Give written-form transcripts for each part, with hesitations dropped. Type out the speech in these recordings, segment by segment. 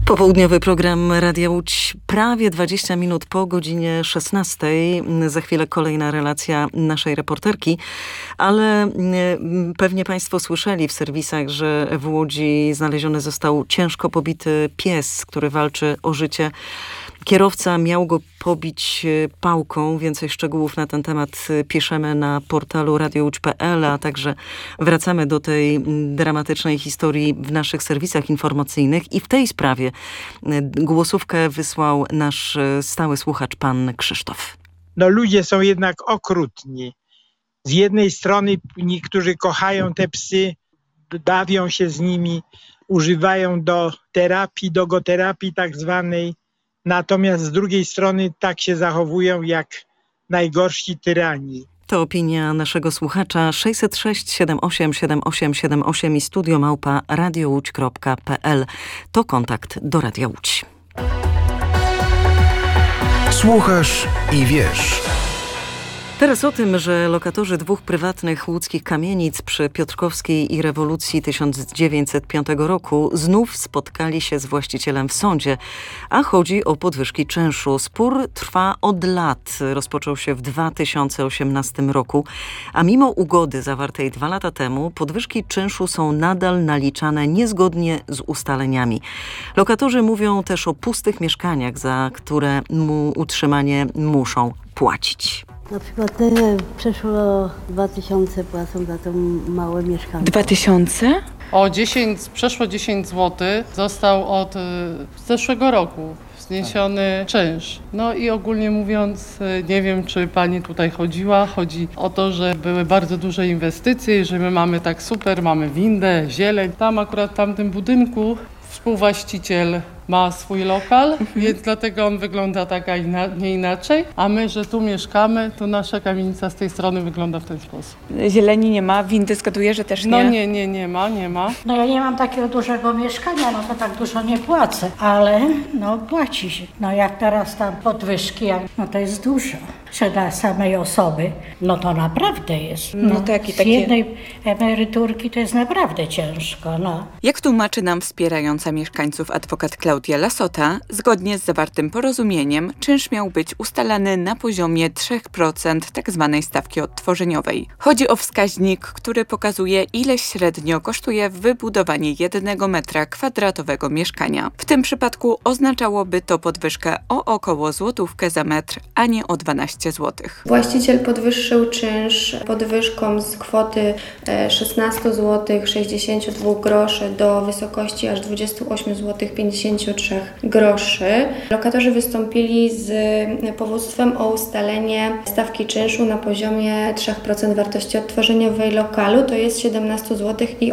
Popołudniowy program Radia Łódź prawie 20 minut po godzinie 16. Za chwilę kolejna relacja naszej reporterki, ale pewnie Państwo słyszeli w serwisach, że w Łodzi znaleziony został ciężko pobity pies, który walczy o życie. Kierowca miał go pobić pałką. Więcej szczegółów na ten temat piszemy na portalu radiołódź.pl, a także wracamy do tej dramatycznej historii w naszych serwisach informacyjnych. I w tej sprawie głosówkę wysłał nasz stały słuchacz, pan Krzysztof. No ludzie są jednak okrutni. Z jednej strony niektórzy kochają te psy, bawią się z nimi, używają do terapii, dogoterapii tak zwanej. Natomiast z drugiej strony tak się zachowują jak najgorsi tyrani. To opinia naszego słuchacza. 606 78 78 78 i studio@radiołódź.pl. To kontakt do Radia Łódź. Słuchasz i wiesz. Teraz o tym, że lokatorzy dwóch prywatnych łódzkich kamienic przy Piotrkowskiej i rewolucji 1905 roku znów spotkali się z właścicielem w sądzie, a chodzi o podwyżki czynszu. Spór trwa od lat. Rozpoczął się w 2018 roku, a mimo ugody zawartej 2 lata temu podwyżki czynszu są nadal naliczane niezgodnie z ustaleniami. Lokatorzy mówią też o pustych mieszkaniach, za które mu utrzymanie muszą płacić. Na przykład przeszło 2000 płacą za to małe mieszkanie. 2000? Przeszło 10 zł został od zeszłego roku zniesiony czynsz. No i ogólnie mówiąc, nie wiem, czy pani tutaj chodziła. Chodzi o to, że były bardzo duże inwestycje, że my mamy tak super, mamy windę, zieleń. Tam akurat w tamtym budynku współwłaściciel ma swój lokal, więc dlatego on wygląda tak, a nie inaczej. A my, że tu mieszkamy, to nasza kamienica z tej strony wygląda w ten sposób. Zieleni nie ma, windy zgaduję, że też nie. No nie ma. No ja nie mam takiego dużego mieszkania, no to tak dużo nie płacę, ale no płaci się. No jak teraz tam podwyżki, no to jest dużo. Czy dla samej osoby, no to naprawdę jest. No tak, i z takie... jednej emeryturki to jest naprawdę ciężko, no. Jak tłumaczy nam wspierająca mieszkańców adwokat Klaudia Lasota, zgodnie z zawartym porozumieniem czynsz miał być ustalany na poziomie 3% tzw. stawki odtworzeniowej. Chodzi o wskaźnik, który pokazuje, ile średnio kosztuje wybudowanie 1 metra kwadratowego mieszkania. W tym przypadku oznaczałoby to podwyżkę o około złotówkę za metr, a nie o 12 zł. Właściciel podwyższył czynsz podwyżką z kwoty 16 zł 62 groszy do wysokości aż 28 zł 53 groszy. Lokatorzy wystąpili z powództwem o ustalenie stawki czynszu na poziomie 3% wartości odtworzeniowej lokalu, to jest 17 zł i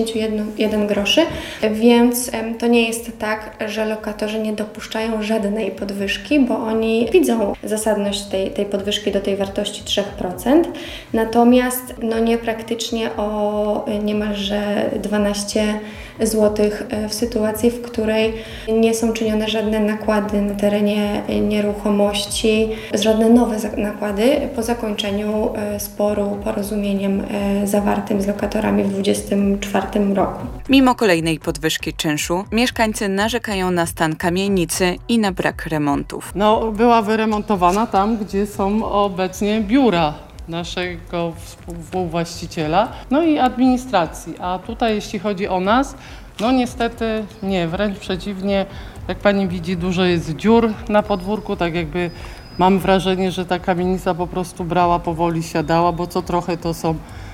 81 groszy, więc to nie jest tak, że lokatorzy nie dopuszczają żadnej podwyżki, bo oni widzą zasadność tej podwyżki do tej wartości 3%, natomiast nie praktycznie o niemalże 12 zł w sytuacji, w której nie są czynione żadne nakłady na terenie nieruchomości, żadne nowe nakłady po zakończeniu sporu porozumieniem zawartym z lokatorami w 2024 roku. Mimo kolejnej podwyżki czynszu, mieszkańcy narzekają na stan kamienicy i na brak remontów. No, była wyremontowana tam, gdzie są obecnie biura naszego współwłaściciela, no i administracji. A tutaj, jeśli chodzi o nas, no niestety nie, wręcz przeciwnie. Jak pani widzi, dużo jest dziur na podwórku, tak jakby mam wrażenie, że ta kamienica po prostu brała, powoli siadała, bo co trochę to są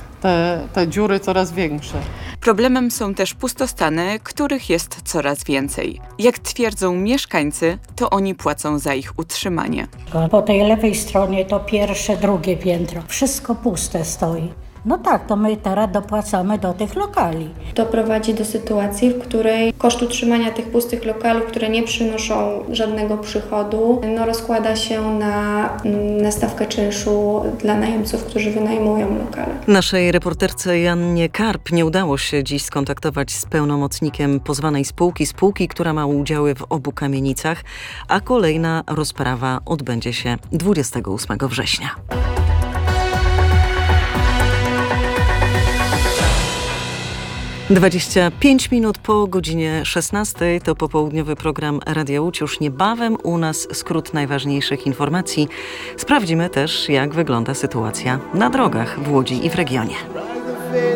te dziury coraz większe. Problemem są też pustostany, których jest coraz więcej. Jak twierdzą mieszkańcy, to oni płacą za ich utrzymanie. Po tej lewej stronie to pierwsze, drugie piętro. Wszystko puste stoi. No tak, to my teraz dopłacamy do tych lokali. To prowadzi do sytuacji, w której koszt utrzymania tych pustych lokalów, które nie przynoszą żadnego przychodu, rozkłada się na stawkę czynszu dla najemców, którzy wynajmują lokale. Naszej reporterce Jannie Karp nie udało się dziś skontaktować z pełnomocnikiem pozwanej spółki, która ma udziały w obu kamienicach, a kolejna rozprawa odbędzie się 28 września. 25 minut po godzinie 16 to popołudniowy program Radia Łódź. Już niebawem u nas skrót najważniejszych informacji. Sprawdzimy też, jak wygląda sytuacja na drogach w Łodzi i w regionie.